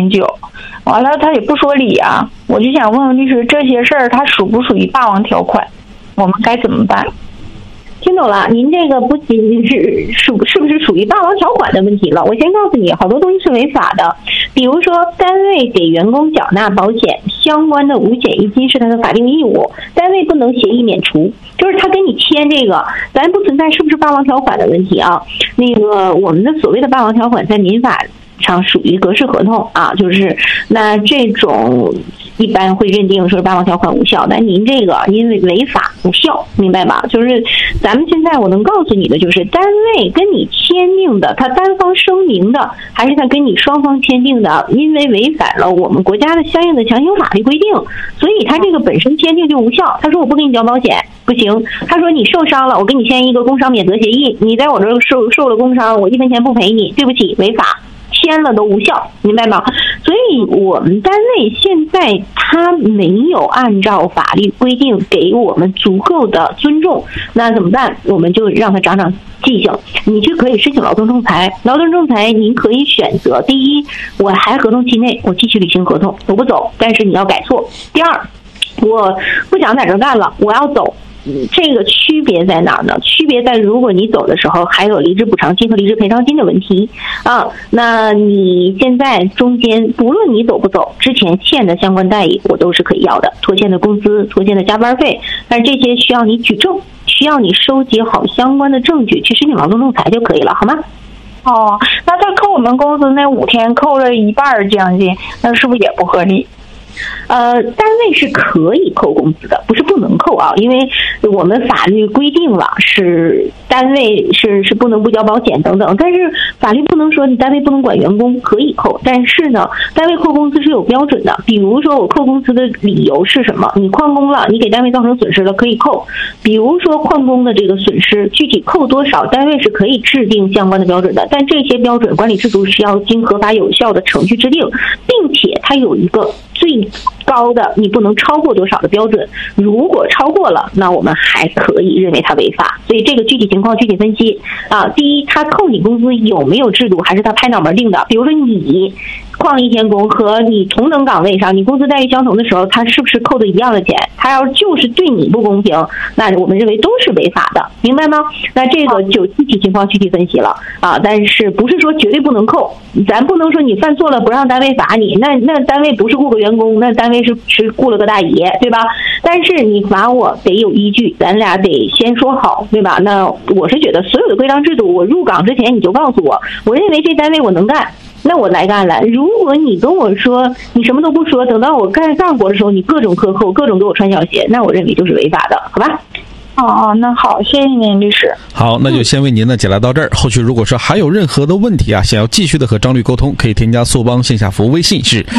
挺久，完了他也不说理啊，我就想问问律师，这些事儿他属不属于霸王条款？我们该怎么办？ 听懂了，您这个不仅仅是不是属于霸王条款的问题了。我先告诉你，好多东西是违法的，比如说单位给员工缴纳保险相关的五险一金是他的法定义务，单位不能协议免除，就是他跟你签这个，咱不存在是不是霸王条款的问题啊。那个我们的所谓的霸王条款在民法上属于格式合同啊，就是那这种一般会认定说霸王条款无效，但您这个因为违法无效，明白吧？就是咱们现在我能告诉你的就是单位跟你签订的，他单方声明的，还是他跟你双方签订的，因为违反了我们国家的相应的强行法律规定，所以他这个本身签订就无效。他说我不给你交保险不行，他说你受伤了，我跟你签一个工伤免责协议，你在我这受了工伤，我1分钱不赔你，对不起，违法。签了都无效，明白吗？所以我们单位现在他没有按照法律规定给我们足够的尊重，那怎么办？我们就让他长长记性。你就可以申请劳动仲裁，劳动仲裁您可以选择：第一，我还合同期内我继续履行合同，我不走，但是你要改错；第二，我不想在这干了，我要走。这个区别在哪儿呢？区别在如果你走的时候还有离职补偿金和离职赔偿金的问题啊，那你现在中间不论你走不走，之前欠的相关待遇我都是可以要的，拖欠的工资、拖欠的加班费，但是这些需要你举证，需要你收集好相关的证据去申请劳动仲裁就可以了，好吗？ 哦，那他扣我们工资那5天扣了一半奖金，那是不是也不合理？ 单位是可以扣工资的，不是不能扣啊，因为我们法律规定了是单位是不能不交保险等等，但是法律不能说你单位不能管员工，可以扣，但是呢，单位扣工资是有标准的，比如说我扣工资的理由是什么？你旷工了，你给单位造成损失了，可以扣。比如说旷工的这个损失，具体扣多少，单位是可以制定相关的标准的，但这些标准管理制度是要经合法有效的程序制定，并且它有一个最高的你不能超过多少的标准，如果超过了，那我们还可以认为它违法。所以这个具体情况具体分析啊。第一，他扣你工资有没有制度，还是他拍脑门定的？比如说你旷1天工和你同等岗位上你工资待遇相同的时候，他是不是扣的一样的钱？他要就是对你不公平，那我们认为都是违法的，明白吗？那这个就具体情况具体分析了啊。但是不是说绝对不能扣，咱不能说你犯错了不让单位罚你，那单位不是雇个员工，那单位是雇了个大爷，对吧？但是你罚我得有依据，咱俩得先说好，对吧？那我是觉得所有的规章制度，我入岗之前你就告诉我认为这单位我能干，那我来干了。如果你跟我说你什么都不说，等到我干活的时候你各种克扣，各种给我穿小鞋，那我认为就是违法的，好吧？ 哦，那好，谢谢您律师。 好，那就先为您呢解答到这儿。后续如果说还有任何的问题啊，想要继续的和张律沟通，可以添加索邦线下服务微信是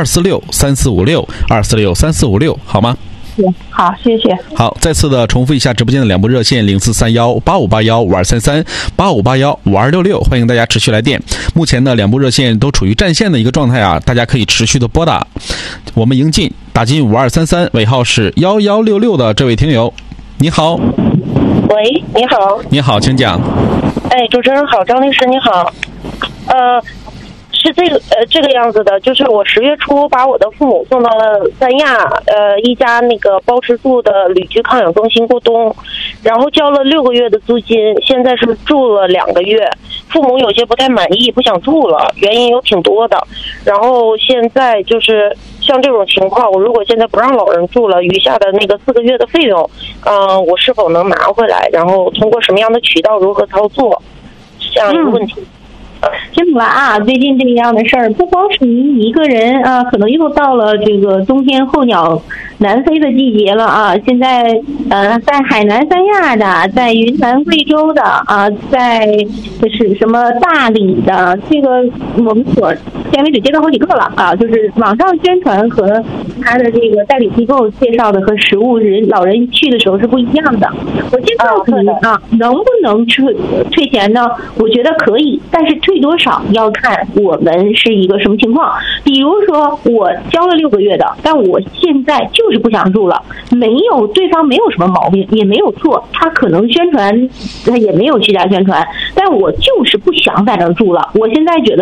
2463456，2463456，好吗？ 好，谢谢。 好，再次的重复一下直播间的2部热线043185815233，85815266，欢迎大家持续来电。目前呢2部热线都处于占线的一个状态啊，大家可以持续的拨打。我们迎进打进5233，尾号是1166的这位听友，你好。 喂，你好。 你好，请讲。 哎，主持人好，张律师你好。是这个样子的，就是我10月初把我的父母送到了三亚一家那个包吃住的旅居康养中心过冬，然后交了6个月的租金，现在是住了2个月，父母有些不太满意，不想住了，原因有挺多的。然后现在就是像这种情况，我如果现在不让老人住了，余下的那个4个月的费用，我是否能拿回来？然后通过什么样的渠道，如何操作？这样一个问题。 听懂了啊，最近这样的事儿不光是您一个人啊，可能又到了这个冬天候鸟南飞的季节了啊。现在在海南三亚的，在云南贵州的啊，在是什么大理的，这个我们所现为止接到好几个了啊，就是网上宣传和他的这个代理机构介绍的和实物老人去的时候是不一样的。我先告诉你啊，能不能退钱呢？我觉得可以，但是退多少要看我们是一个什么情况。比如说我交了6个月的，但我现在就是不想住了，对方没有什么毛病，也没有错，他可能宣传他也没有虚假宣传，但我就是不想在这儿住了。我现在觉得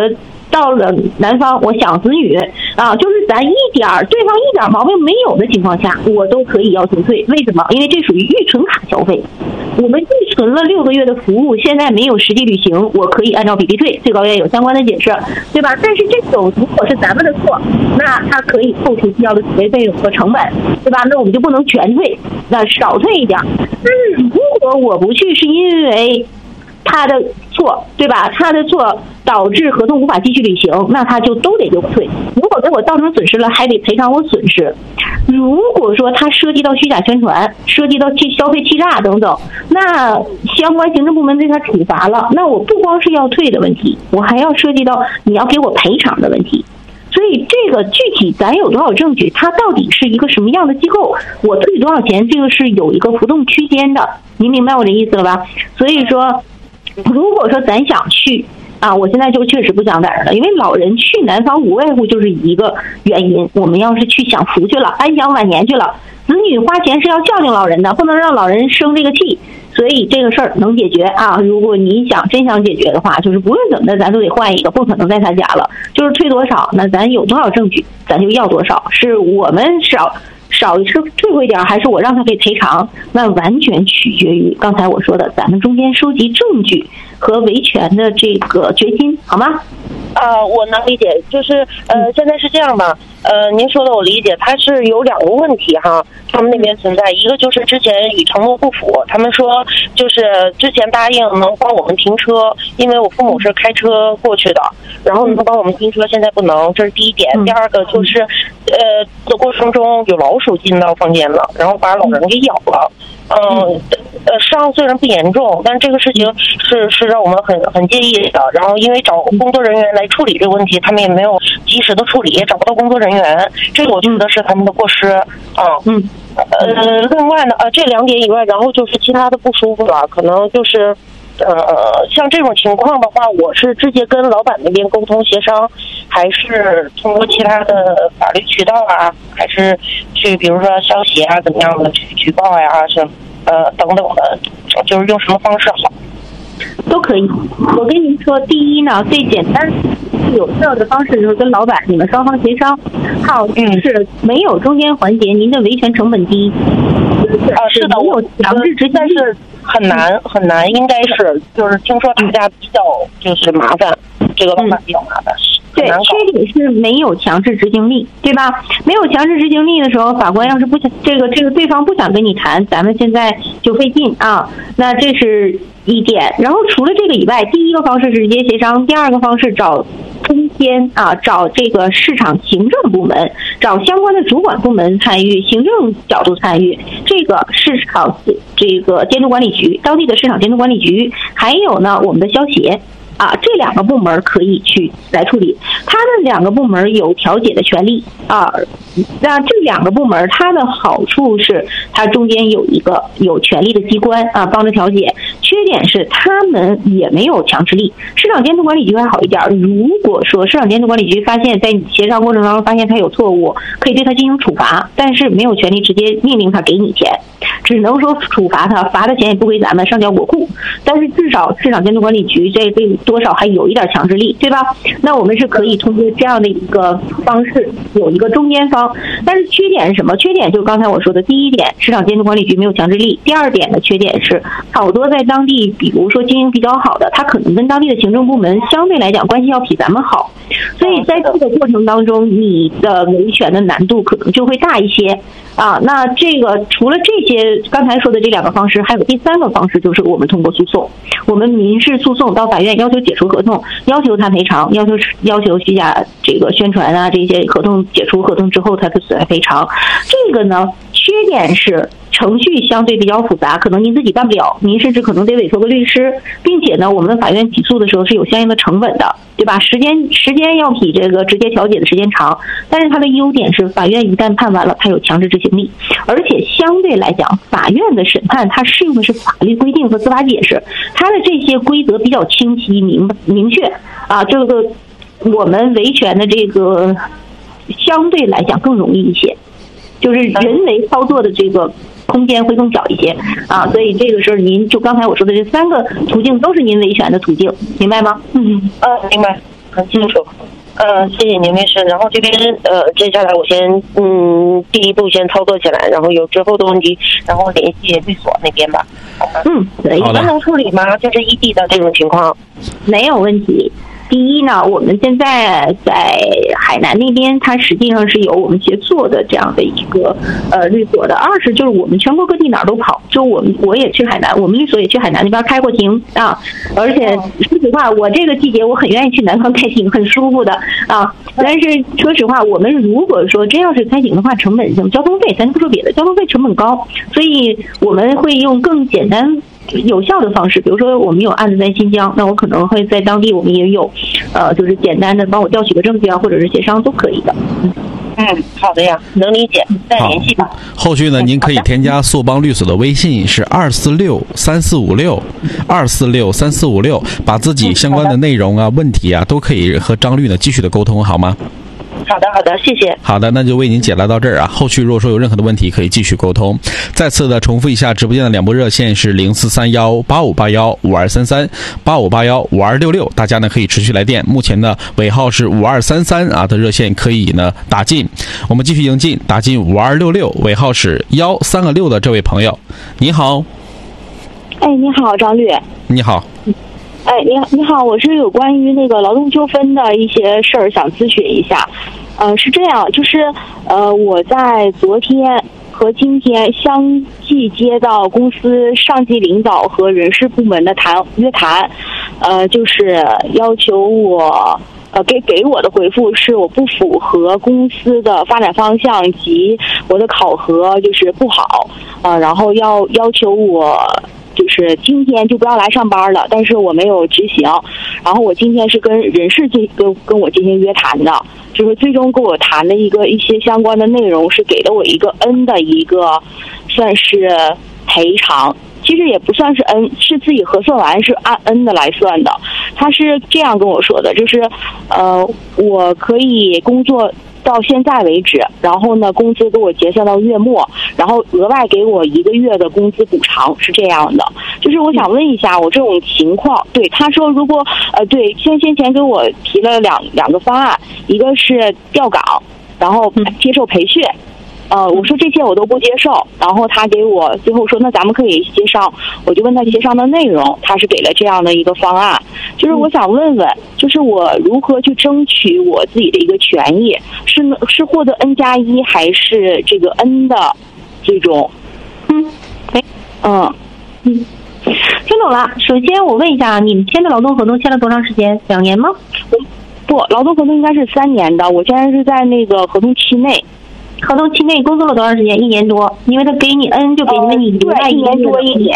到了男方，我想子女啊，就是咱对方一点毛病没有的情况下，我都可以要求退。为什么？因为这属于预存卡消费。我们预存了6个月的服务，现在没有实际履行，我可以按照比例退，最高院有相关的解释，对吧？但是这种如果是咱们的错，那它可以扣除必要的储备费用和成本，对吧？那我们就不能全退，那少退一点。但是如果我不去，是因为他的错，对吧？他的错导致合同无法继续履行，那他就都得给我退。如果给我造成损失了，还得赔偿我损失。如果说他涉及到虚假宣传，涉及到消费欺诈等等，那相关行政部门对他处罚了，那我不光是要退的问题，我还要涉及到你要给我赔偿的问题。所以这个具体咱有多少证据，它到底是一个什么样的机构，我退多少钱，这个是有一个浮动区间的，您明白我的意思了吧？所以说如果说咱想去啊，我现在就确实不想在这了，因为老人去南方无外乎就是一个原因，我们要是去享福去了，安享晚年去了，子女花钱是要孝敬老人的，不能让老人生这个气，所以这个事儿能解决啊。如果你真想解决的话，就是不论怎么的咱都得换一个，不可能在他家了，就是退多少，那咱有多少证据咱就要多少，是我们少是退回点，还是我让他给赔偿，那完全取决于刚才我说的咱们中间收集证据和维权的这个决心，好吗？ 我能理解，就是现在是这样吧，您说的我理解，它是有2个问题哈，他们那边存在，一个就是之前与承诺不符，他们说就是之前答应能帮我们停车，因为我父母是开车过去的，然后能帮我们停车，现在不能，这是第一点。第二个就是的过程中有老鼠进到房间了，然后把老人给咬了。伤虽然不严重，但这个事情是让我们很介意的。然后因为找工作人员来处理这个问题，他们也没有及时的处理，也找不到工作人员，这个我觉得是他们的过失啊。另外呢，这2点以外，然后就是其他的不舒服了，可能就是像这种情况的话，我是直接跟老板那边沟通协商，还是通过其他的法律渠道啊，还是去比如说消协啊怎么样的去举报呀，什么等等的，就是用什么方式好？ 都可以。我跟您说，第一呢，最简单有效的方式就是跟老板你们双方协商，好，是没有中间环节，您的维权成本低。 是的， 没有强制执行， 但是很难，应该是就是听说大家比较就是麻烦，这个老板比较麻烦。 对，缺点是没有强制执行力，对吧？没有强制执行力的时候，法官要是不想这个对方不想跟你谈，咱们现在就费劲啊。那这是一点。然后除了这个以外，第一个方式是直接协商，第二个方式找中间啊，找这个市场行政部门，找相关的主管部门参与，行政角度参与，这个市场这个监督管理局，当地的市场监督管理局，还有呢我们的消协。这2个部门可以去来处理，他们2个部门有调解的权利啊。那这2个部门它的好处是，它中间有一个有权利的机关啊，帮着调解。缺点是他们也没有强制力。市场监督管理局还好一点，如果说市场监督管理局发现在协商过程当中发现他有错误，可以对他进行处罚，但是没有权利直接命令他给你钱，只能说处罚他，罚的钱也不归咱们，上交国库。但是至少市场监督管理局这多少还有一点强制力，对吧？那我们是可以通过这样的一个方式有一个中间方。但是缺点是什么？缺点就是刚才我说的，第一点，市场监督管理局没有强制力；第二点的缺点是，好多在当地，比如说经营比较好的，他可能跟当地的行政部门相对来讲关系要比咱们好，所以在这个过程当中，你的维权的难度可能就会大一些啊。那这个除了这些刚才说的这2个方式，还有第3个方式，就是我们通过诉讼，我们民事诉讼到法院要求解除合同，要求他赔偿，要求虚假这个宣传啊，这些合同解除合同之后他的损害赔偿。这个呢，缺点是程序相对比较复杂，可能您自己办不了，您甚至可能得委托个律师，并且呢，我们的法院起诉的时候是有相应的成本的，对吧？时间要比这个直接调解的时间长，但是它的优点是法院一旦判完了，它有强制执行力，而且相对来讲，法院的审判它适用的是法律规定和司法解释，它的这些规则比较清晰明确啊，这个我们维权的这个相对来讲更容易一些，就是人为操作的这个空间会更小一些啊，所以这个是您就刚才我说的这3个途径都是您维权的途径，明白吗？ 明白。 很清楚。谢谢您律师。然后这边接下来我先第一步先操作起来，然后有之后的问题，然后联系律所那边吧。 对， 好的。 能处理吗？就是异地的这种情况， 没有问题。第一呢，我们现在在海南那边，它实际上是有我们协作的这样的一个律所的。二是就是我们全国各地哪儿都跑，就我也去海南，我们律所也去海南那边开过庭啊。而且说实话，我这个季节我很愿意去南方开庭，很舒服的啊。但是说实话，我们如果说真要是开庭的话，成本性交通费，咱不说别的，交通费成本高，所以我们会用更简单有效的方式，比如说我们有案子在新疆，那我可能会在当地我们也有，就是简单的帮我调取个证据啊，或者是协商都可以的。 好的呀，能理解，再联系吧。 后续呢，您可以添加索邦律所的微信是2463456，2463456，把自己相关的内容啊、问题啊，都可以和张律呢继续的沟通，好吗？ 好的，谢谢。 好的，那就为您解答到这儿啊。后续如果说有任何的问题，可以继续沟通。再次的重复一下，直播间的两部热线是043185815233，85815266，大家呢可以持续来电。目前呢尾号是5233啊的热线可以呢打进。我们继续迎进，打进5266，尾号是136个6的这位朋友，你好。 你好，张律。 你好。 你好，我是有关于那个劳动纠纷的一些事儿想咨询一下。是这样，就是我在昨天和今天相继接到公司上级领导和人事部门的约谈，就是要求我。给我的回复是我不符合公司的发展方向及我的考核就是不好，然后要求我就是今天就不要来上班了，但是我没有执行，然后我今天是跟人事跟我进行约谈的，就是最终跟我谈的一些相关的内容是给了我一个 N 的一个算是赔偿。其实也不算是 N， 是自己核算完是按 N 的来算的。他是这样跟我说的，就是我可以工作到现在为止，然后呢工资给我结算到月末，然后额外给我1个月的工资补偿，是这样的。就是我想问一下，我这种情况，对他说如果对先前给我提了两个方案，一个是调岗，然后接受培训。我说这些我都不接受，然后他给我最后说那咱们可以协商，我就问他协商的内容，他是给了这样的一个方案，就是我想问问，就是我如何去争取我自己的一个权益，是获得 N+1还是这个 N 的这种？ 听懂了。首先我问一下，你们签的劳动合同签了多长时间？2年吗？ 不，劳动合同应该是3年的，我现在是在那个合同期内。 合同期内工作了多长时间？1年多，因为他给你 N 就给你另外 1年多一点。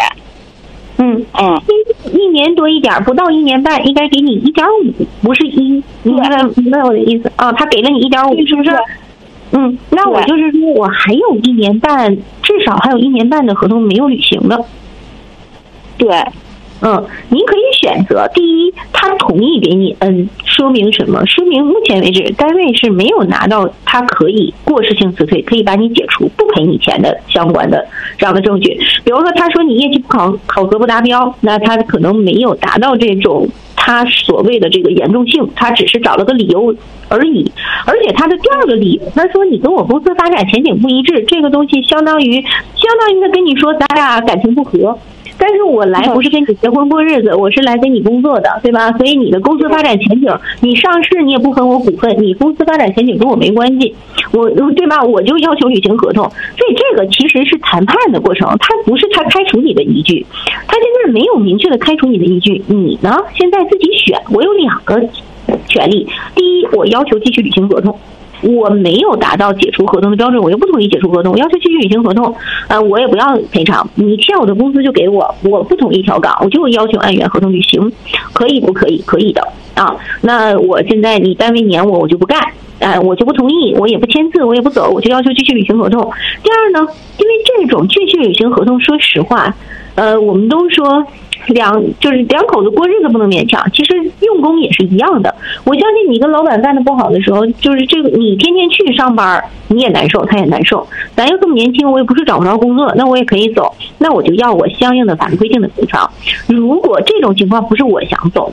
1年多一点，不到1年半，应该给你1.5，不是1，明白我的意思啊？他给了你1.5，是不是？那我就是说我还有1年半，至少还有1年半的合同没有履行的。 对。 您可以选择第一，他同意给你 N， 说明什么？说明目前为止单位是没有拿到他可以过失性辞退，可以把你解除不赔你钱的相关的这样的证据。比如说他说你业绩考核不达标，那他可能没有达到这种他所谓的这个严重性，他只是找了个理由而已。而且他的第二个理由，他说你跟我公司发展前景不一致，这个东西相当于他跟你说咱俩感情不合。但是我来不是跟你结婚过日子，我是来跟你工作的，对吧？所以你的公司发展前景，你上市你也不分我股份，你公司发展前景跟我没关系，对吧？我就要求履行合同。所以这个其实是谈判的过程，它不是他开除你的依据，他现在没有明确的开除你的依据。你呢，现在自己选，我有2个权利。第一，我要求继续履行合同。我没有达到解除合同的标准，我又不同意解除合同，我要求继续履行合同，我也不要赔偿，你欠我的工资就给我，我不同意调岗，我就要求按原合同履行，可以不可以？可以的啊。那我现在你单位撵我就不干，我就不同意，我也不签字，我也不走，我就要求继续履行合同。第二呢，因为这种继续履行合同，说实话，我们都说两口子过日子不能勉强，其实用工也是一样的。我相信你跟老板干的不好的时候，就是这个你天天去上班，你也难受，他也难受。咱又这么年轻，我也不是找不着工作，那我也可以走，那我就要我相应的法律规定的赔偿。如果这种情况不是我想走的，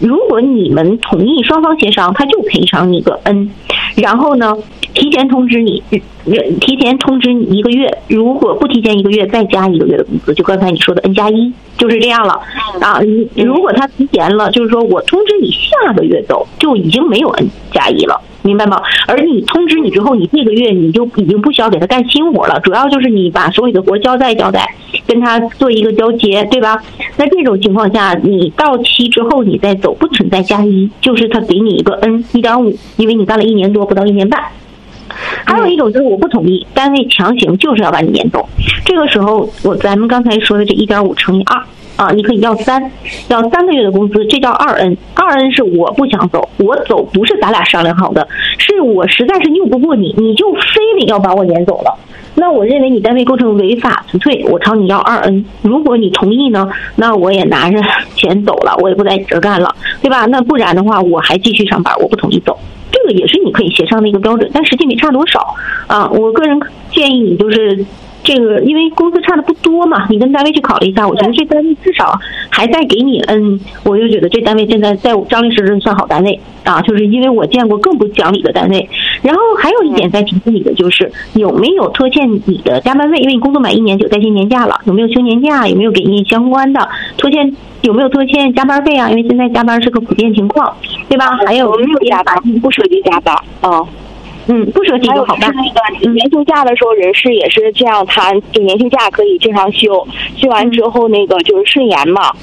如果你们同意双方协商，他就赔偿你个 N， 然后呢提前通知你1个月，如果不提前1个月再加1个月的工资，就刚才你说的 N+1， 就是这样了啊。如果他提前了，就是说我通知你下个月走，就已经没有 N+1了，明白吗？而你通知你之后，你这个月你就已经不需要给他干新活了，主要就是你把所有的活交代，跟他做一个交接，对吧？那这种情况下，你到期之后你再走，不存在+1，就是他给你一个 N1.5， 因为你干了1年多，不到1年半。还有一种就是我不同意，单位强行就是要把你撵走，这个时候咱们刚才说的这1.5乘以2啊，你可以要3个月的工资，这叫2N。2N 是我不想走，我走不是咱俩商量好的，是我实在是拗不过你，你就非得要把我撵走了。那我认为你单位构成违法辞退，我朝你要2N。如果你同意呢，那我也拿着钱走了，我也不在你这儿干了，对吧？那不然的话，我还继续上班，我不同意走。这个也是你可以协商的一个标准，但实际没差多少啊。我个人建议你就是这个，因为工资差的不多嘛，你跟单位去考虑一下。我觉得这单位至少还在给你N，我就觉得这单位现在在张律师这算好单位啊，就是因为我见过更不讲理的单位。然后还有一点在提醒你的就是有没有拖欠你的加班费，因为你工作满1年就有带薪年假了，有没有休年假，有没有给你相关的有没有拖欠加班费啊？因为现在加班是个普遍情况，对吧？还有没有加班，不涉及加班啊。 不涉及就好办。 年休假的时候，人事也是这样谈，这年休假可以正常休，休完之后那个就是顺延嘛。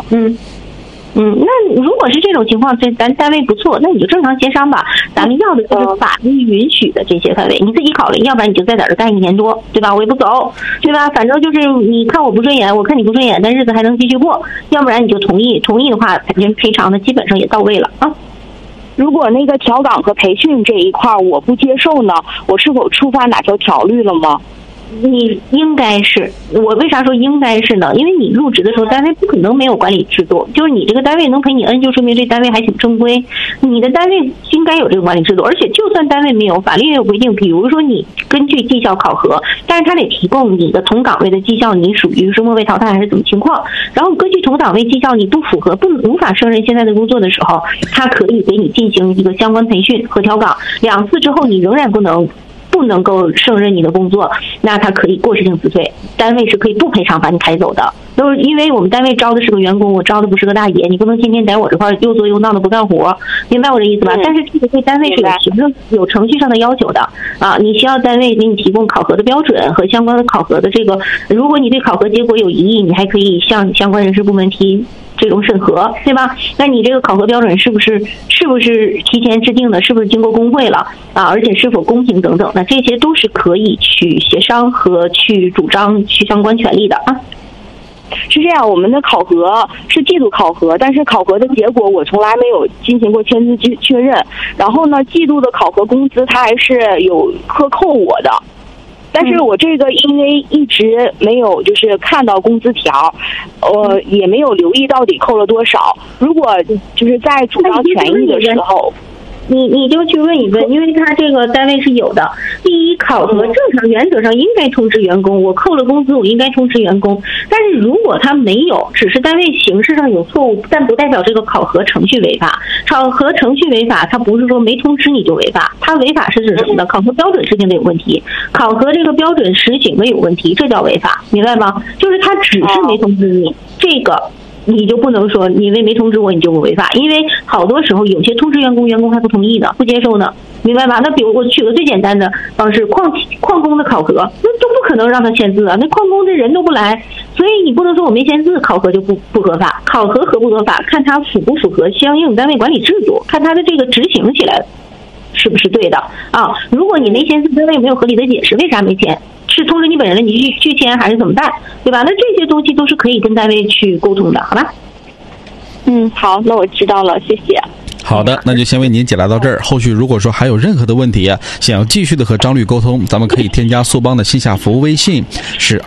那如果是这种情况，咱单位不错，那你就正常协商吧。咱们要的就是法律允许的这些范围，你自己考虑，要不然你就在这儿干1年多，对吧？我也不走，对吧？反正就是你看我不顺眼，我看你不顺眼，但日子还能继续过。要不然你就同意的话，反正赔偿的基本上也到位了啊。 如果那个调岗和培训这一块我不接受呢，我是否触犯哪条条律了吗？ 你应该是，我为啥说应该是呢？因为你入职的时候，单位不可能没有管理制度，就是你这个单位能赔你 N， 就说明这单位还挺正规。你的单位应该有这个管理制度，而且就算单位没有，法律也有规定，比如说你根据绩效考核，但是他得提供你的同岗位的绩效，你属于是末位淘汰还是怎么情况？然后根据同岗位绩效你不符合，无法胜任现在的工作的时候，他可以给你进行一个相关培训和调岗，2次之后你仍然不能够胜任你的工作，那他可以过失性辞退，单位是可以不赔偿把你开走的。都是因为我们单位招的是个员工，我招的不是个大爷，你不能天天在我这块又作又闹的不干活，明白我这意思吧？但是这个对单位是有程序上的要求的啊，你需要单位给你提供考核的标准和相关的考核的这个，如果你对考核结果有疑义，你还可以向相关人事部门提这种审核，对吧？那你这个考核标准是不是提前制定的？是不是经过工会了啊？而且是否公平等等的，这些都是可以去协商和去主张去相关权利的啊。 是这样，我们的考核是季度考核，但是考核的结果我从来没有进行过签字确认。然后呢，季度的考核工资他还是有克扣我的。但是我这个因为一直没有就是看到工资条，也没有留意到底扣了多少。如果就是在主张权益的时候， 你就去问一问，因为他这个单位是有的。第一，考核正常原则上应该通知员工，我扣了工资我应该通知员工。但是如果他没有，只是单位形式上有错误，但不代表这个考核程序违法。考核程序违法，他不是说没通知你就违法，他违法是指什么呢？考核标准制定的有问题，考核这个标准实行的有问题，这叫违法，明白吗？就是他只是没通知你，这个你就不能说因为没通知我你就不违法，因为好多时候有些通知员工还不同意的，不接受的，明白吧？那比如我举个最简单的方式，矿工的考核，那都不可能让他签字啊，那矿工这人都不来，所以你不能说我没签字考核就不合法，考核合不合法看他符不符合相应单位管理制度，看他的这个执行起来是不是对的啊？如果你没签字，单位没有合理的解释为啥没签，是通知你本人了，你去签还是怎么办，对吧？那这些东西都是可以跟单位去沟通的，好吧？ 好，那我知道了，谢谢。 好的，那就先为您解答到这儿。后续如果说还有任何的问题想要继续的和张律沟通，咱们可以添加苏邦的线下服务微信是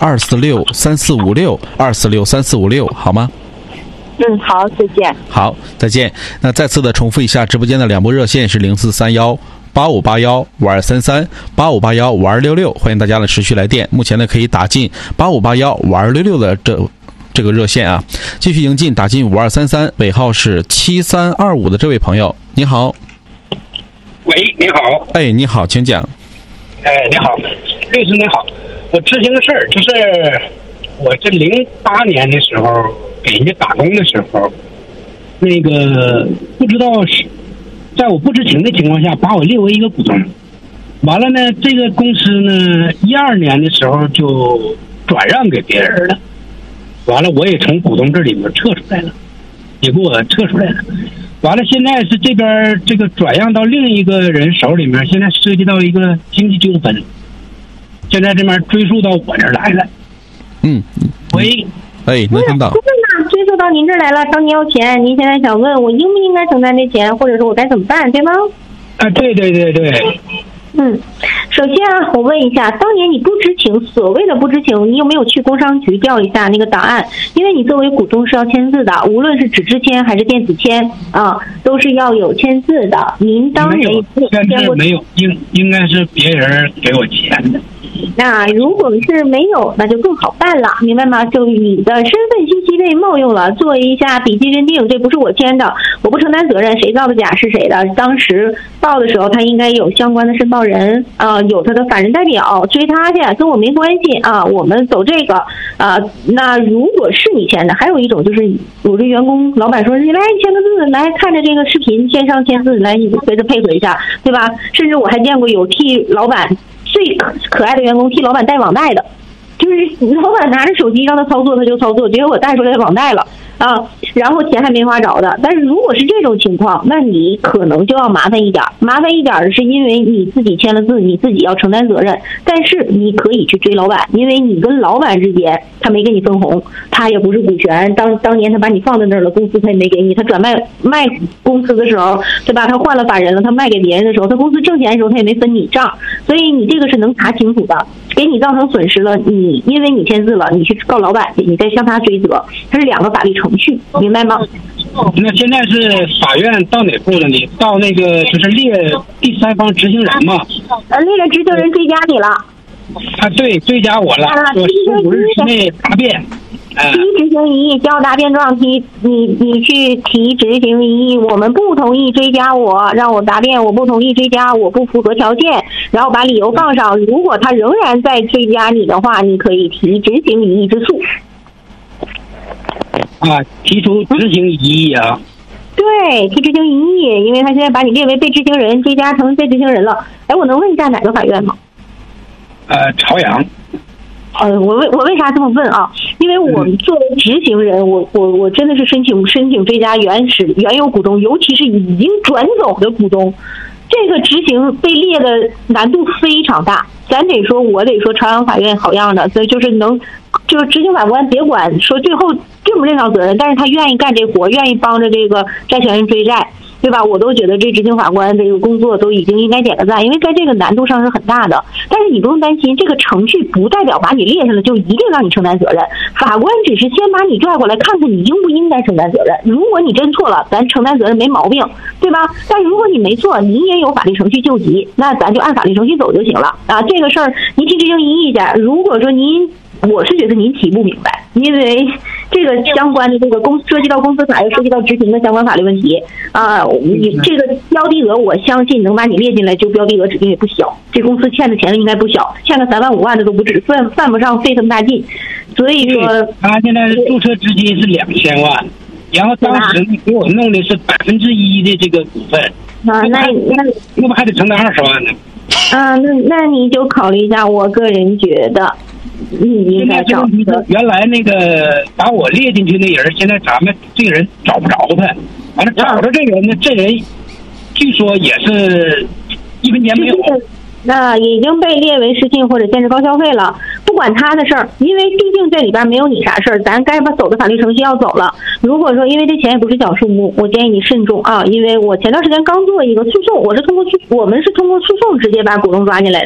2463456，2463456，好吗？ 好，再见。 好，再见。那再次的重复一下，直播间的两部热线是043185815233，85815266，欢迎大家的持续来电。目前呢可以打进85815266的这个热线啊。继续迎进打进5233尾号是7325的这位朋友，你好。 喂，你好。 哎，你好，请讲。 哎，你好，律师你好，我咨询个事儿，就是我这08年的时候给人家打工的时候，那个不知道是在我不知情的情况下把我列为一个股东，完了呢，这个公司呢12年的时候就转让给别人了，完了我也从股东这里面撤出来了，也给我撤出来了。完了，现在是这边这个转让到另一个人手里面，现在涉及到一个经济纠纷，现在这边追溯到我这儿来了。喂， 哎，能听到？ 不是呢，追溯到您这儿来了，找你要钱，您现在想问我应不应该承担这钱，或者说我该怎么办，对吗？ 啊，对。 首先啊，我问一下，当年你不知情，所谓的不知情，你有没有去工商局调一下那个档案？因为你作为股东是要签字的，无论是纸质签还是电子签啊，都是要有签字的。您当年没有，应该是别人给我钱的。 那如果是没有，那就更好办了，明白吗？就你的身份信息被冒用了，做一下笔迹认定，这不是我签的，我不承担责任，谁造的假是谁的。当时报的时候，他应该有相关的申报人有他的法人代表，追他去，跟我没关系啊，我们走这个那如果是你签的，还有一种就是我这员工老板说你来签个字，来看着这个视频线上签字，来你随着配合一下，对吧？甚至我还见过有替老板最可爱的员工替老板带网贷的，就是老板拿着手机让他操作他就操作，结果我带出来网贷了然后钱还没花着的。但是如果是这种情况，那你可能就要麻烦一点的是因为你自己签了字，你自己要承担责任，但是你可以去追老板，因为你跟老板之间他没给你分红，他也不是股权，当年他把你放在那儿了，公司他也没给你，他转卖公司的时候，对吧？他换了法人了，他卖给别人的时候，他公司挣钱的时候他也没分你账，所以你这个是能查清楚的。给你造成损失了，你因为你签字了，你去告老板，你再向他追责，它是两个法律程序，明白吗？ 那现在是法院到哪步了？你到那个就是列第三方执行人嘛？ 列了执行人追加你了。 对，追加我了，说15日之内答辩。 提执行异议，交答辩状，你去提执行异议，我们不同意追加我，让我答辩，我不同意追加，我不符合条件，然后把理由放上。如果他仍然在追加你的话，你可以提执行异议之诉。 提出执行异议啊？ 对，提执行异议，因为他现在把你列为被执行人，追加成被执行人了。哎，我能问一下哪个法院吗？ 朝阳。 我为啥这么问啊？因为我们作为执行人，我真的是申请追加原有股东，尤其是已经转走的股东，这个执行被列的难度非常大。我得说朝阳法院好样的，所以就是执行法官别管说最后认不认上责任，但是他愿意干这活，愿意帮着这个债权人追债，对吧？我都觉得这执行法官这个工作都已经应该点个赞，因为在这个难度上是很大的。但是你不用担心，这个程序不代表把你列下来就一定让你承担责任，法官只是先把你拽过来看看你应不应该承担责任。如果你真错了，咱承担责任没毛病，对吧？但如果你没错，你也有法律程序救急，那咱就按法律程序走就行了这个事儿您去执行异议一下。如果说我是觉得您提不明白，因为这个相关的这个涉及到公司法，又涉及到执行的相关法律问题你这个标的额，我相信能把你列进来，就标的额指定也不小，这公司欠的钱应该不小，欠个3万5万的都不止，犯不上费这么大劲。所以说他现在注册资金是2000万，然后当时给我弄的是1%的这个股份那不还得承担20万呢？ 那你就考虑一下，我个人觉得你应该找原来那个把我列进去那人，现在咱们这个人找不着他，完了找着这个人呢，这人据说也是1分钱没有。 那已经被列为失信或者限制高消费了，不管他的事儿，因为毕竟这里边没有你啥事儿，咱该走的法律程序要走了。如果说因为这钱也不是小数目，我建议你慎重因为我前段时间刚做一个诉讼，我们是通过诉讼直接把股东抓进来的，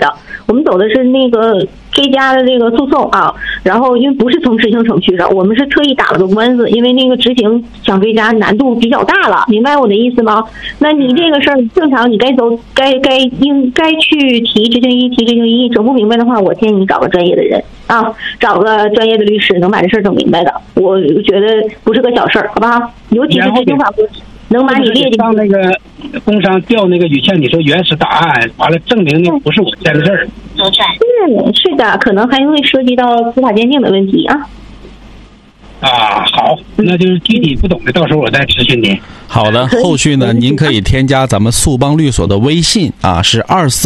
我们走的是那个这家的这个诉讼啊，然后因为不是从执行程序上，我们是特意打了个官司，因为那个执行想追加难度比较大了，明白我的意思吗？那你这个事儿正常，你该应该去提执行一，整不明白的话，我建议你找个专业的人啊，找个专业的律师，能把这事儿整明白的。我觉得不是个小事儿，好不好？尤其是执行法规能把你列进去。 上那个工商调那个语像你说原始档案，完了证明那不是我签的事儿。 是的，可能还会涉及到司法鉴定的问题啊。 好，那就是具体不懂的，到时候我再咨询您。 好的，后续呢，您可以添加咱们速帮律所的微信啊，是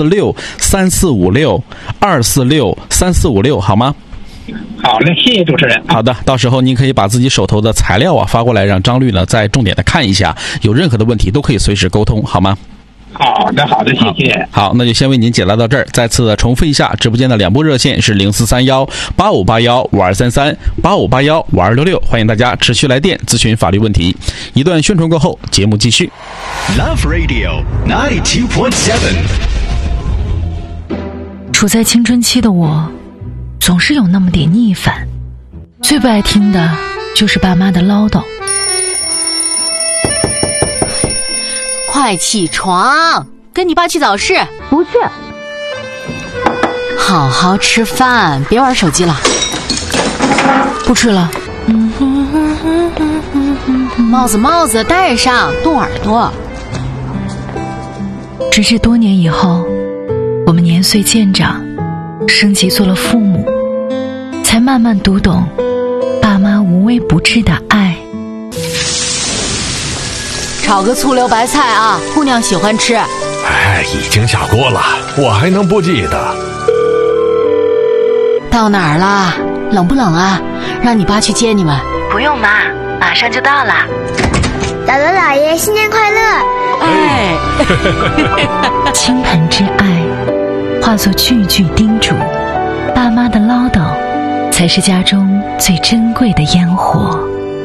2463456，2463456，好吗？ 好嘞，谢谢主持人。 好的，到时候您可以把自己手头的材料啊发过来，让张律呢再重点的看一下，有任何的问题都可以随时沟通，好吗？ 好的，谢谢。 好，那就先为您解答到这儿。再次重复一下，直播间的两部热线是043185815233，85815266，欢迎大家持续来电咨询法律问题。一段宣传过后，节目继续。 Love Radio 92.7。 处在青春期的我，总是有那么点逆反，最不爱听的就是爸妈的唠叨。 快起床，跟你爸去早市。 不去。 好好吃饭，别玩手机了。 不吃了。 帽子戴上，冻耳朵。 直至多年以后，我们年岁渐长，升级做了父母，才慢慢读懂爸妈无微不至的爱。 炒个醋溜白菜啊，姑娘喜欢吃。 已经下锅了，我还能不记得？ 到哪儿了？冷不冷啊？让你爸去接你们。 不用妈，马上就到了。 姥姥姥爷新年快乐！ 倾盆之爱化作句句叮嘱，爸妈的唠叨才是家中最珍贵的烟火。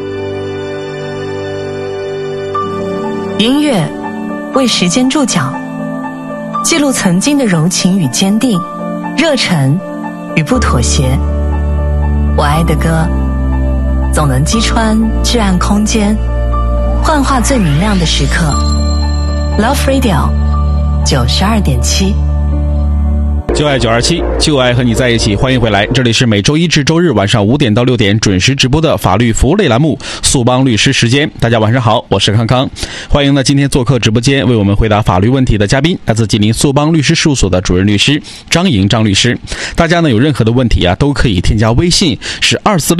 音乐为时间注脚，记录曾经的柔情与坚定，热忱与不妥协。我爱的歌总能击穿至暗空间，幻化最明亮的时刻。 Love Radio 92.7， 就爱927，就爱和你在一起。欢迎回来，这里是每周一至周日晚上5点到6点准时直播的法律服务类栏目速帮律师时间。大家晚上好，我是康康。欢迎呢今天做客直播间为我们回答法律问题的嘉宾，来自吉林速帮律师事务所的主任律师张莹张律师。大家呢有任何的问题啊，都可以添加微信是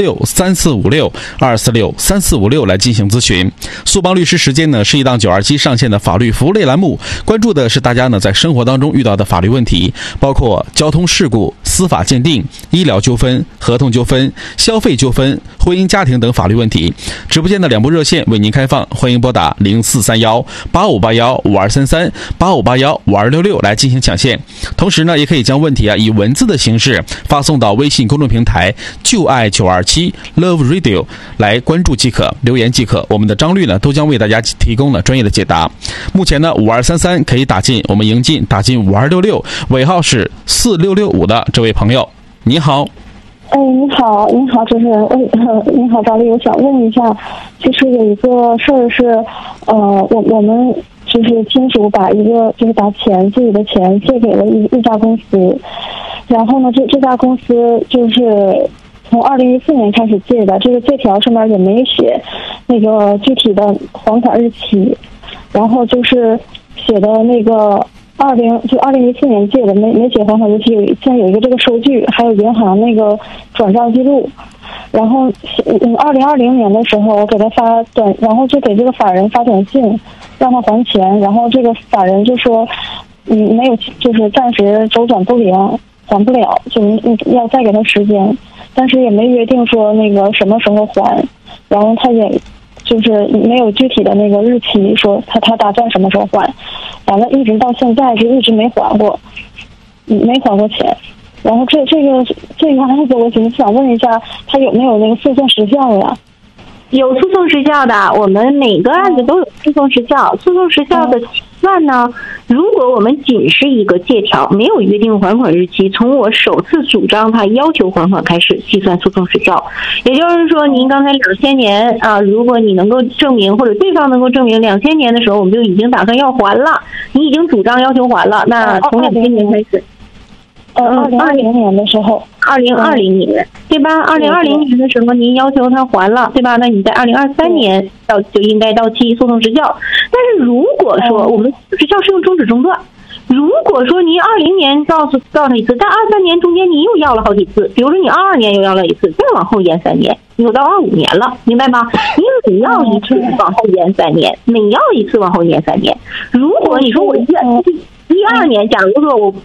2463456，2463456来进行咨询。速帮律师时间呢是一档927上线的法律服务类栏目，关注的是大家呢在生活当中遇到的法律问题，包括交通事故、司法鉴定、医疗纠纷、合同纠纷、消费纠纷、婚姻家庭等法律问题。直播间的两部热线为您开放，欢迎拨打043185815233，85815266来进行抢线。同时呢，也可以将问题以文字的形式发送到微信公众平台就爱927 Love Radio 来关注即可，留言即可。我们的张律呢都将为大家提供了专业的解答。目前呢5233可以打进，我们迎进打进5266，尾号是4665的这位朋友，你好。 你好，主持人，你好，张律，我想问一下，就是有一个事儿是，我们就是亲属把自己的钱借给了一家公司，然后呢，这家公司就是从2014年开始借的，这个借条上面也没写那个具体的还款日期，然后就是写的那个2014年借的，没写还款日期，现在有一个这个收据，还有银行那个转账记录。然后2020年的时候我给他发然后就给这个法人发短信让他还钱，然后这个法人就说没有，就是暂时周转不灵，还不了，就是要再给他时间，但是也没约定说那个什么时候还，然后他也就是没有具体的那个日期，说他打算什么时候还，完了一直到现在是一直没还过钱。然后这个案子我想问一下，他有没有那个诉讼时效呀？ 有诉讼时效的，我们每个案子都有诉讼时效。诉讼时效的计算呢，如果我们仅是一个借条，没有约定还款日期，从我首次主张他要求还款开始计算诉讼时效。也就是说，您刚才2000年啊，如果你能够证明或者对方能够证明2000年的时候我们就已经打算要还了，你已经主张要求还了，那从2000年开始。 2020年的时候 ，2020年，对吧？2020年的时候，您要求他还了，对吧？那你在2023年就应该到期诉讼时效。但是如果说我们时效是用终止中断，如果说您20年告他一次，在23年中间你又要了好几次，比如说你22年又要了一次，再往后延3年，你又到25年了，明白吗？你每要一次往后延3年，每要一次往后延3年。如果你说我12年，假如说我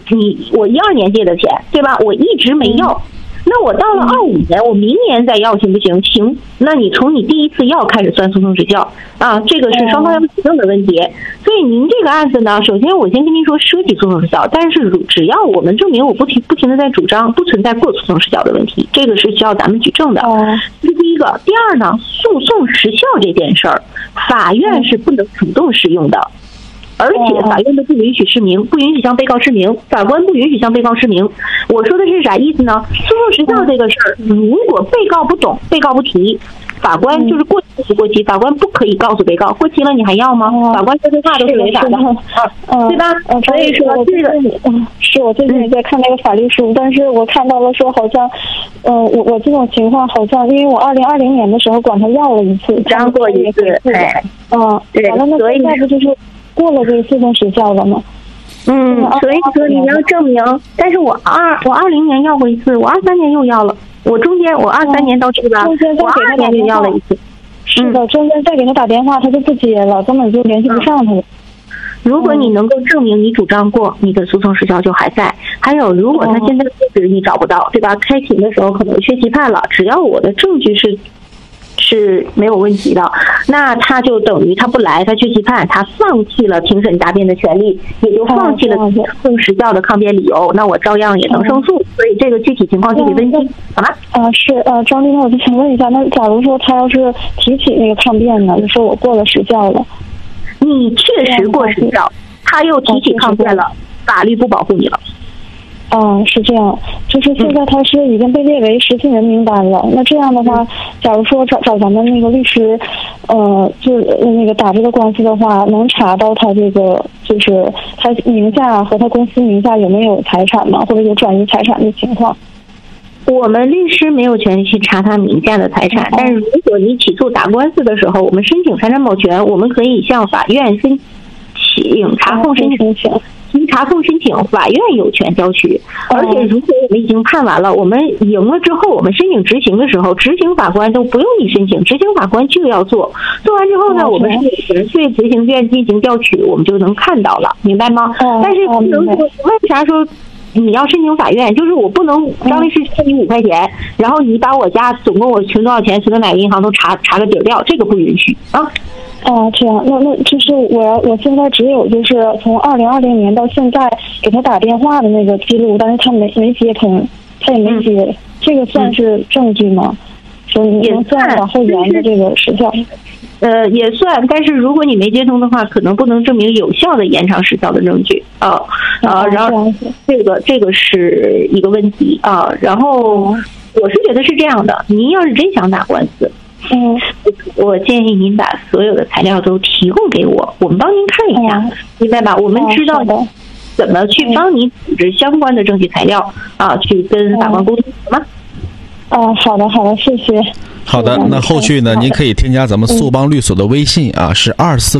12年借的钱，对吧？我一直没要，那我到了25年，我明年再要行不行？行，那你从你第一次要开始算诉讼时效啊，这个是双方要举证的问题。所以您这个案子呢，首先我先跟您说涉及诉讼时效，但是只要我们证明我不停的在主张不存在过诉讼时效的问题，这个是需要咱们举证的。这是第一个。第二呢，诉讼时效这件事儿，法院是不能主动适用的。而且法院都不允许释明，不允许向被告释明，法官不允许向被告释明。我说的是啥意思呢？诉讼时效这个事儿，如果被告不懂，被告不提，法官就是过期不过期，法官不可以告诉被告过期了你还要吗？法官说这话都是违法的，对吧？所以说这个是我最近也在看那个法律书，但是我看到了说好像，我这种情况好像，因为我2020年的时候管他要了一次， 张过一次， 对，完了那现在不就是过了这个诉讼时效了吗？ 所以说你要证明，但是我20年要过一次，我23年又要了，我中间我23年到期了，我22年又要了一次。 是的，中间再给他打电话，他就不接了，根本就联系不上他了。 如果你能够证明你主张过，你的诉讼时效就还在。还有，如果他现在地址你找不到，对吧？开庭的时候可能缺期判了，只要我的证据是没有问题的，那他就等于他不来，他缺期判，他放弃了庭审答辩的权利，也就放弃了诉讼时效的抗辩理由，那我照样也能胜诉。所以这个具体情况具体分析，好吗？ 张律师，我就想问一下，那假如说他要是提起那个抗辩呢，就说我过了时效了， 你确实过时效，他又提起抗辩了，法律不保护你了。 是这样，就是现在他是已经被列为失信人名单了。那这样的话，假如说找咱们那个律师，就是那个打这个官司的话，能查到他这个就是他名下和他公司名下有没有财产吗？或者有转移财产的情况？ 我们律师没有权利去查他名下的财产，但是如果你起诉打官司的时候，我们申请财产保全，我们可以向法院申请查封申请。查封申请，法院有权交取。而且，如果我们已经判完了，我们赢了之后，我们申请执行的时候，执行法官都不用你申请，执行法官就要做。做完之后呢，我们是有权对执行院进行调取，我们就能看到了，明白吗？但是不能说为啥说你要申请法院，就是我不能张律师欠你5块钱，然后你把我家总共我存多少钱，存到哪个银行都查个底儿掉，这个不允许啊。 这样，那就是我现在只有就是从2020年到现在给他打电话的那个记录，但是他没接通，他也没接，这个算是证据吗？所以也算往后延的这个时效。 也算，但是如果你没接通的话，可能不能证明有效的延长时效的证据然后这个是一个问题然后我是觉得是这样的，您要是真想打官司。我建议您把所有的材料都提供给我，我们帮您看一下，明白吧？我们知道怎么去帮您组织相关的证据材料去跟法官沟通，好吗？ 好的，谢谢。 好的，那后续呢，您可以添加咱们速帮律所的微信是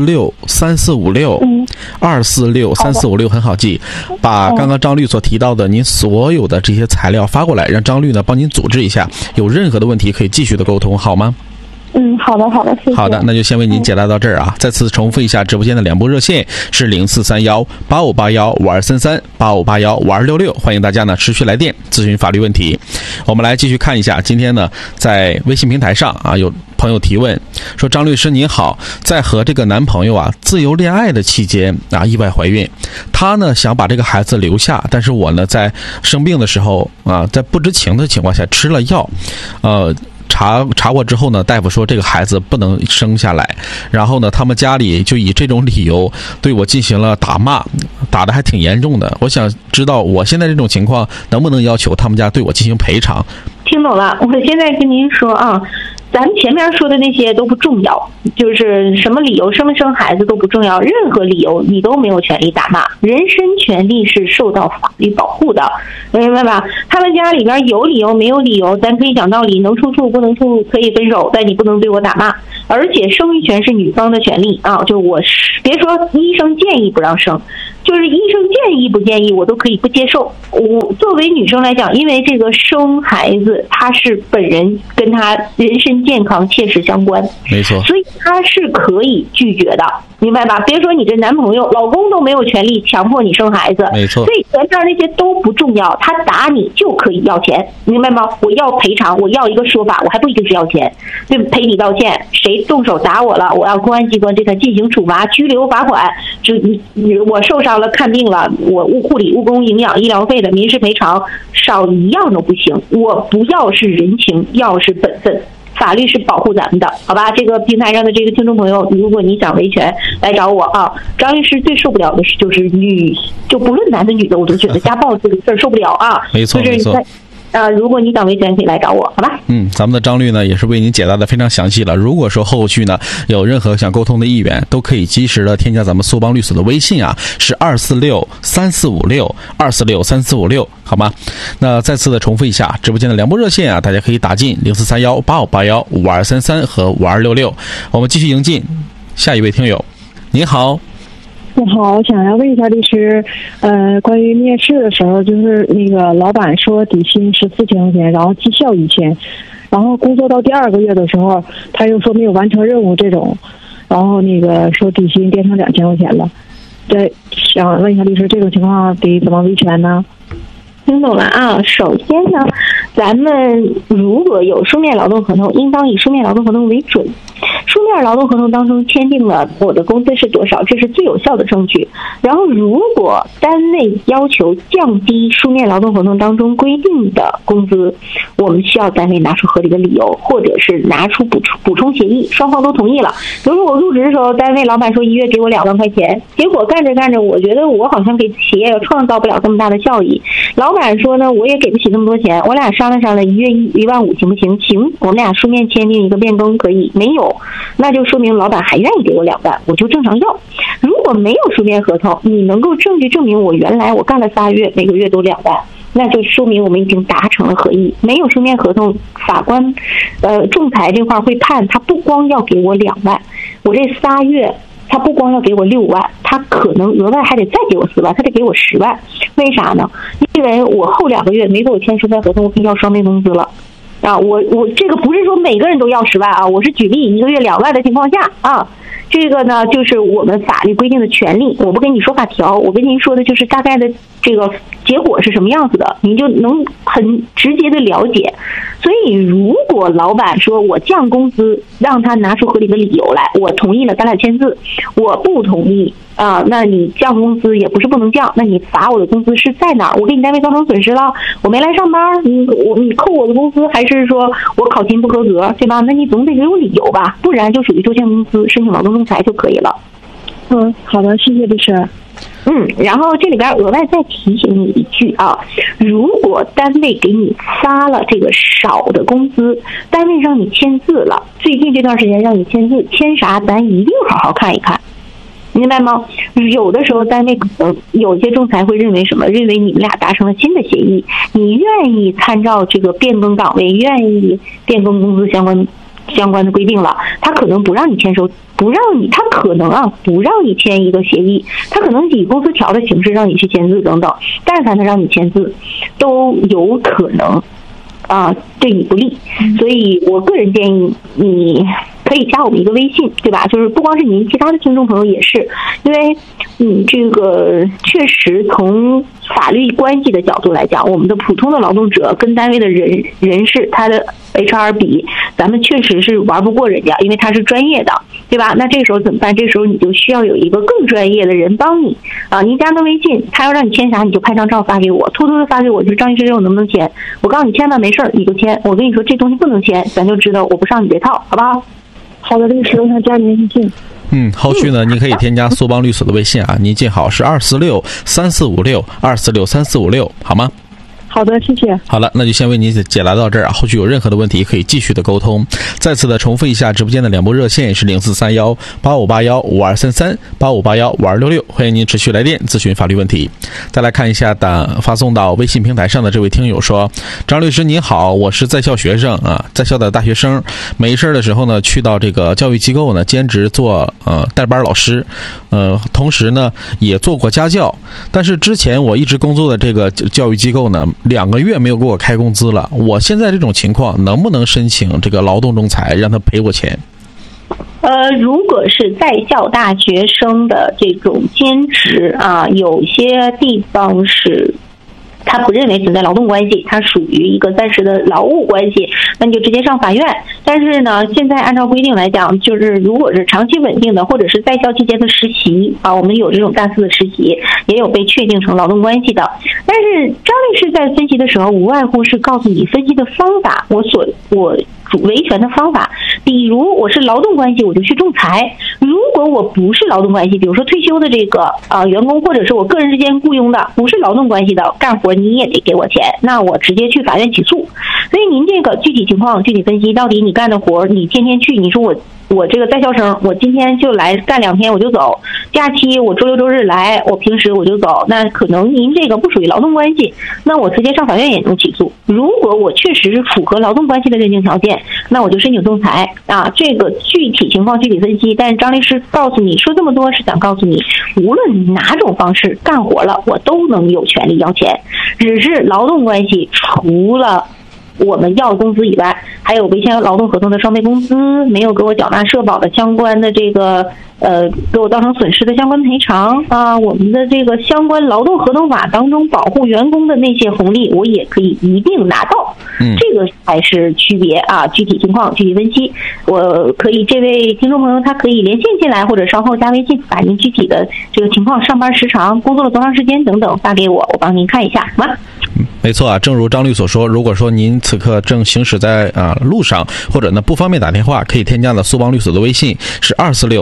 2463456，2463456很好记。把刚刚张律所提到的您所有的这些材料发过来，让张律呢帮您组织一下，有任何的问题可以继续的沟通，好吗？ 好的，谢谢。 好的，那就先为您解答到这儿再次重复一下，直播间的2部热线是043185815233，85815266，欢迎大家呢持续来电咨询法律问题。我们来继续看一下，今天呢在微信平台上有朋友提问说，张律师您好，在和这个男朋友自由恋爱的期间意外怀孕，他呢想把这个孩子留下，但是我呢在生病的时候在不知情的情况下吃了药，查查过之后呢，大夫说这个孩子不能生下来，然后呢，他们家里就以这种理由对我进行了打骂，打得还挺严重的。我想知道我现在这种情况能不能要求他们家对我进行赔偿？ 听懂了，我现在跟您说啊，咱们前面说的那些都不重要，就是什么理由生不生孩子都不重要，任何理由你都没有权利打骂，人身权利是受到法律保护的，明白吧？他们家里边有理由没有理由，咱可以讲道理，能处不能处可以分手，但你不能对我打骂。而且生育权是女方的权利啊，就我别说医生建议不让生，就是医生建议不建议我都可以不接受。我作为女生来讲，因为这个生孩子它是本人跟他人身健康切实相关， 没错， 所以他是可以拒绝的，明白吧？别说你这男朋友老公都没有权利强迫你生孩子， 没错， 所以前面那些都不重要，他打你就可以要钱，明白吗？我要赔偿，我要一个说法，我还不一定是要钱，对，赔礼道歉，谁动手打我了，我要公安机关对他进行处罚、拘留、罚款，就我受伤了看病了，我护理、误工、营养、医疗费的民事赔偿少一样都不行，我不要是人情，要是本分。法律是保护咱们的，好吧？这个平台上的这个听众朋友，如果你想维权，来找我啊！张律师最受不了的是，就是就不论男的女的，我都觉得家暴这个事儿受不了啊！ 没错，没错。 如果你想维权，可以来找我，好吧？ 咱们的张律呢也是为您解答的非常详细了。如果说后续呢有任何想沟通的意愿，都可以及时的添加咱们苏邦律所的微信啊，是2463456，2463456，好吗？那再次的重复一下，直播间的2部热线啊，大家可以打进043185815233和5266。我们继续迎进下一位听友，您好。 你好，我想要问一下律师，关于面试的时候，就是那个老板说底薪是4000块钱，然后绩效1000，然后工作到第2个月的时候，他又说没有完成任务这种，然后那个说底薪变成2000块钱了。想问一下律师，这种情况得怎么维权呢？ 听懂了啊！首先呢，咱们如果有书面劳动合同，应当以书面劳动合同为准。书面劳动合同当中签订了我的工资是多少，这是最有效的证据。然后，如果单位要求降低书面劳动合同当中规定的工资，我们需要单位拿出合理的理由，或者是拿出补充协议，双方都同意了。比如说我入职的时候，单位老板说1月给我2万块钱，结果干着干着，我觉得我好像给企业创造不了这么大的效益。老板说呢，我也给不起那么多钱，我俩商量1月1万5行不行？行，我们俩书面签订一个变更可以。没有，那就说明老板还愿意给我2万，我就正常要。如果没有书面合同，你能够证据证明我原来我干了3月，每个月都2万，那就说明我们已经达成了合意。没有书面合同，法官仲裁这块会判他不光要给我2万，我这3月他不光要给我6万，他可能额外还得再给我4万，他得给我10万。为啥呢？因为我后2个月没给我签书面合同，我可以要双倍工资了。啊，我这个不是说每个人都要10万啊，我是举例1个月2万的情况下啊，这个呢就是我们法律规定的权利，我不跟你说法条，我跟您说的就是大概的这个结果是什么样子的，您就能很直接的了解。所以如果老板说我降工资，让他拿出合理的理由来，我同意了，咱俩签字。我不同意啊，那你降工资也不是不能降，那你罚我的工资是在哪儿？我给你单位造成损失了，我没来上班，你扣我的工资，还是说我考勤不合格，对吧？那你总得给我理由吧，不然就属于拖欠工资，申请劳动仲裁就可以了。 好的，谢谢律师。 然后这里边额外再提醒你一句啊，如果单位给你发了这个少的工资，单位让你签字了，最近这段时间让你签字，签啥咱一定好好看一看，明白吗？有的时候单位可能有些仲裁会认为什么？认为你们俩达成了新的协议，你愿意参照这个变更岗位，愿意变更工资相关的规定了，他可能不让你签收，他可能不让你签一个协议，他可能以公司条的形式让你去签字等等，但凡他让你签字，都有可能对你不利。所以我个人建议你可以加我们一个微信，对吧？就是不光是您，其他的听众朋友也是，因为这个确实从法律关系的角度来讲，我们的普通的劳动者跟单位的人事他的 HR 比，咱们确实是玩不过人家，因为他是专业的，对吧？那这个时候怎么办？这时候你就需要有一个更专业的人帮你啊！您加个微信，他要让你签啥，你就拍张照发给我，偷偷的发给我，就是张律师这我能不能签？我告诉你千万没事你就签。我跟你说这东西不能签，咱就知道我不上你这套，好不好？ 好的，律师，我想加您微信。 后续呢，您可以添加苏邦律所的微信啊，您记好是2463456，2463456，好吗？ 好的，谢谢。 好了，那就先为您解答到这儿啊。后续有任何的问题可以继续的沟通。再次的重复一下，直播间的两部热线是043185815233，85815266，欢迎您持续来电咨询法律问题。再来看一下发送到微信平台上的这位听友说：张律师您好，我是在校学生啊，在校的大学生，没事的时候呢，去到这个教育机构呢兼职做带班老师，同时呢也做过家教，但是之前我一直工作的这个教育机构呢，2个月没有给我开工资了，我现在这种情况能不能申请这个劳动仲裁，让他赔我钱？ 如果是在校大学生的这种兼职啊，有些地方是他不认为存在劳动关系，它属于一个暂时的劳务关系，那你就直接上法院。但是呢，现在按照规定来讲，就是如果是长期稳定的，或者是在校期间的实习啊，我们有这种大四的实习，也有被确定成劳动关系的。但是张律师在分析的时候，无外乎是告诉你分析的方法，我维权的方法。比如我是劳动关系，我就去仲裁；如果我不是劳动关系，比如说退休的这个员工，或者是我个人之间雇佣的，不是劳动关系的干活，你也得给我钱，那我直接去法院起诉。所以您这个具体情况具体分析，到底你干的活，你天天去，你说我这个在校生，我今天就来干2天我就走，假期我周六周日来，我平时我就走，那可能您这个不属于劳动关系，那我直接上法院也能起诉。如果我确实是符合劳动关系的认定条件，那我就申请仲裁啊。这个具体情况具体分析，但是张律师告诉你说这么多是想告诉你，无论你哪种方式干活了，我都能有权利要钱，只是劳动关系除了我们要工资以外，还有违签劳动合同的双倍工资，没有给我缴纳社保的相关的这个给我造成损失的相关赔偿啊，我们的这个相关劳动合同法当中保护员工的那些红利，我也可以一并拿到。这个才是区别啊，具体情况具体分析，我可以这位听众朋友他可以连线进来，或者稍后加微信，把您具体的这个情况、上班时长、工作了多长时间等等发给我，我帮您看一下，好吗？ 没错啊，正如张律所说，如果说您此刻正行驶在路上，或者呢不方便打电话，可以添加了苏邦律所的微信是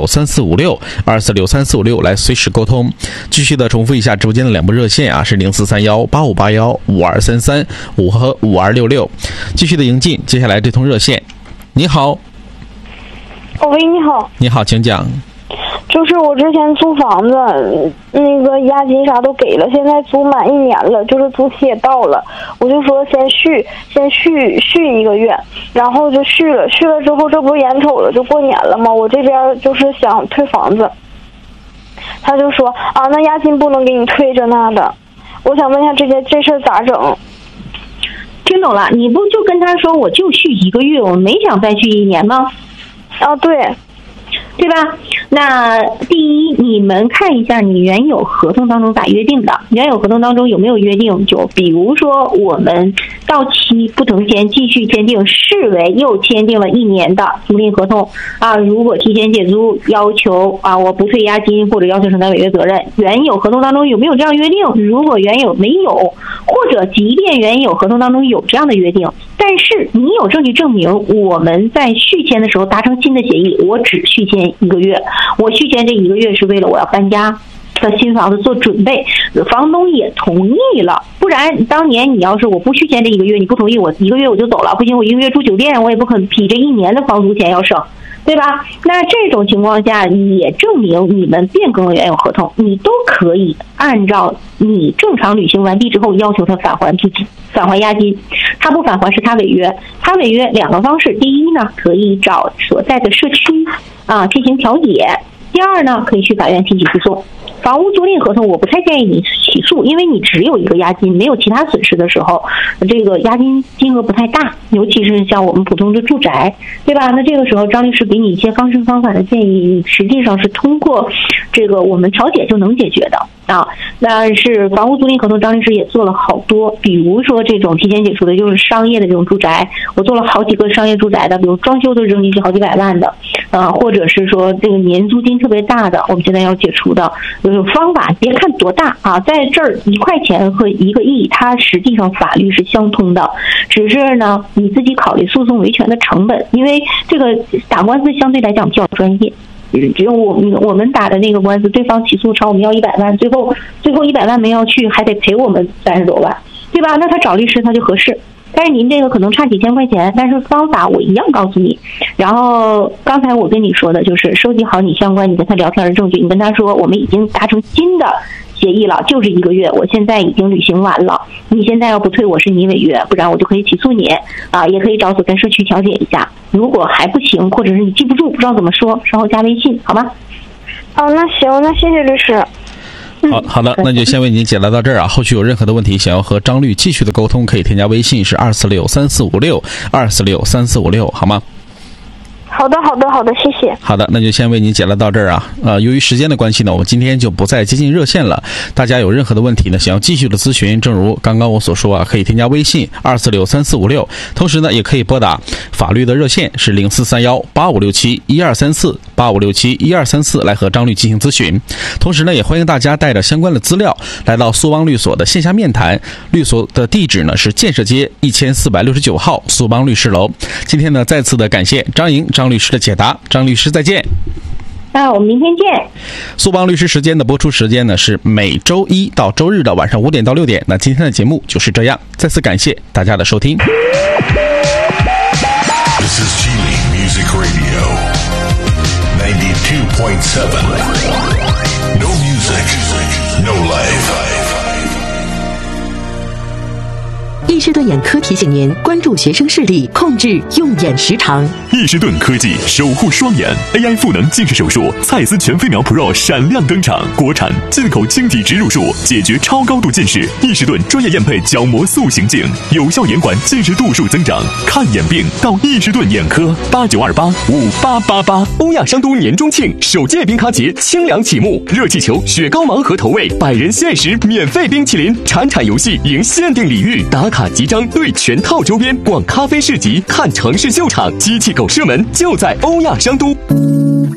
2463456，2463456来随时沟通。继续的重复一下直播间的两部热线啊，是043185815233，5和5266。继续的迎进接下来这通热线。你好。 喂，你好。 你好，请讲。 就是我之前租房子，那个押金啥都给了，现在租满1年了，就是租期也到了，我就说先续1个月，然后就续了之后，这不是眼瞅了就过年了吗？我这边就是想退房子，他就说啊，那押金不能给你退这那的，我想问一下这事儿咋整？ 听懂了，你不就跟他说我就续1个月，我没想再续1年吗？ 啊，对吧？那第一，你们看一下你原有合同当中咋约定的？原有合同当中有没有约定？就比如说我们到期不承签，继续签订，视为又签订了1年的租赁合同啊。如果提前解租，要求啊我不退押金或者要求承担违约责任，原有合同当中有没有这样约定？如果原有没有，或者即便原有合同当中有这样的约定，但是你有证据证明我们在续签的时候达成新的协议，我只续签1个月，我续签这1个月是为了我要搬家，的新房子做准备，房东也同意了。不然当年你要是我不续签这1个月，你不同意，我1个月我就走了，不行，我1个月住酒店，我也不可能比这1年的房租钱要省，对吧？那这种情况下也证明你们变更了原有合同，你都可以按照你正常履行完毕之后要求他返还押金。他不返还是他违约，他违约2个方式，第一呢，可以找所在的社区进行调解，第二呢，可以去法院提起诉讼。 房屋租赁合同我不太建议你起诉，因为你只有一个押金，没有其他损失的时候，这个押金金额不太大，尤其是像我们普通的住宅，对吧？那这个时候张律师给你一些方式方法的建议，实际上是通过这个我们调解就能解决的啊。但是房屋租赁合同，张律师也做了好多，比如说这种提前解除的，就是商业的这种住宅，我做了好几个商业住宅的，比如装修都扔进去好几百万的，或者是说这个年租金特别大的，我们现在要解除的。有方法，别看多大啊，在这儿1块钱和1个亿，它实际上法律是相通的，只是呢你自己考虑诉讼维权的成本，因为这个打官司相对来讲比较专业。只有我们打的那个官司，对方起诉朝我们要100万，最后100万没要去，还得赔我们30多万，对吧？那他找律师他就合适。但是您这个可能差几千块钱，但是方法我一样告诉你。然后刚才我跟你说的就是收集好你相关你跟他聊天的证据，你跟他说我们已经达成新的协议了，就是1个月，我现在已经履行完了，你现在要不退我是你违约，不然我就可以起诉你啊，也可以找所跟社区调解一下。如果还不行，或者是你记不住不知道怎么说，稍后加微信好吗？ 哦，那行，那谢谢律师。 好的，那就先为您解答到这儿啊。后续有任何的问题，想要和张律继续的沟通，可以添加微信是2463456，2463456，好吗？ 好的，谢谢。 好的，那就先为您解答到这儿啊。由于时间的关系呢，我们今天就不再接进热线了。大家有任何的问题呢，想要继续的咨询，正如刚刚我所说啊，可以添加微信2463456，同时呢，也可以拨打法律的热线是04318567123485671234来和张律进行咨询。同时呢，也欢迎大家带着相关的资料来到苏邦律所的线下面谈。律所的地址呢是建设街1469号苏邦律师楼。今天呢，再次的感谢张律师的解答，张律师再见。 我们明天见。 苏邦律师时间的播出时间呢是每周1到周日的晚上5点到6点。那今天的节目就是这样，再次感谢大家的收听。 This is Geely Music Radio 92.7. No music, no life. 易士顿眼科提醒您关注学生视力，控制用眼时长。 易士顿科技守护双眼 AI 赋能近视手术，蔡司全飞秒 Pro 闪亮登场，国产进口晶体植入术，解决超高度近视。易士顿专业验配角膜塑形镜，有效延缓近视度数增长。看眼病到易士顿眼科，89285888。欧亚商都年中庆首届冰咖节清凉启幕，热气球、雪糕盲盒投喂，100人限时免费冰淇淋，铲游戏赢限定礼遇，打卡集章对全套周边，逛咖啡市集看城市秀场，机器狗射门就在欧亚商都。